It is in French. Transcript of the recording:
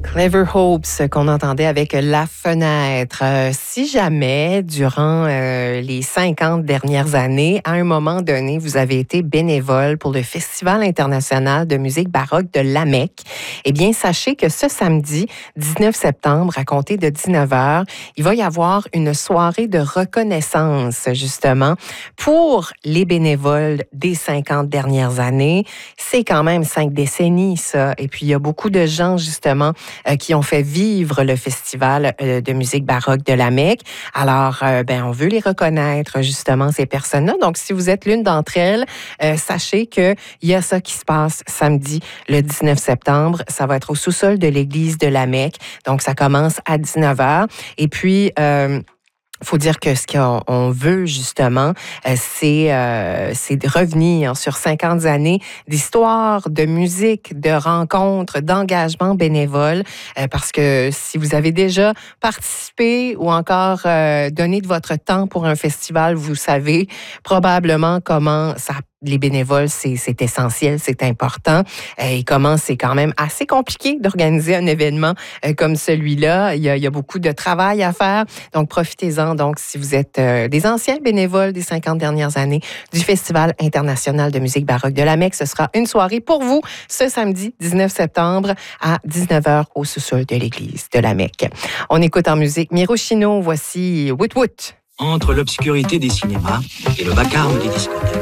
Clever Hopes qu'on entendait avec La Fenêtre. Si jamais, durant les 50 dernières années, à un moment donné, vous avez été bénévole pour le Festival international de musique baroque de Lamec, eh bien, sachez que ce samedi, 19 septembre, à compter de 19h, il va y avoir une soirée de reconnaissance, justement, pour les bénévoles des 50 dernières années. C'est quand même 5 décennies, ça. Et puis, il y a beaucoup de gens, justement, qui ont fait vivre le festival de musique baroque de Lamec. Alors, on veut les reconnaître, justement, ces personnes-là. Donc, si vous êtes l'une d'entre elles, sachez qu'il y a ça qui se passe samedi, le 19 septembre. Ça va être au sous-sol de l'église de Lamec. Donc, ça commence à 19h. Et puis, faut dire que ce qu'on veut, justement, c'est de revenir sur 50 années d'histoire, de musique, de rencontres, d'engagement bénévole. Parce que si vous avez déjà participé ou encore donné de votre temps pour un festival, vous savez probablement comment ça les bénévoles, c'est essentiel, c'est important. Et comment c'est quand même assez compliqué d'organiser un événement comme celui-là. Il y a beaucoup de travail à faire. Donc, profitez-en. Donc, si vous êtes des anciens bénévoles des 50 dernières années du Festival international de musique baroque de Lamec, ce sera une soirée pour vous ce samedi 19 septembre à 19h au sous-sol de l'église de Lamec. On écoute en musique Miro Chino. Voici Woot Woot. Entre l'obscurité des cinémas et le vacarme des discothèques.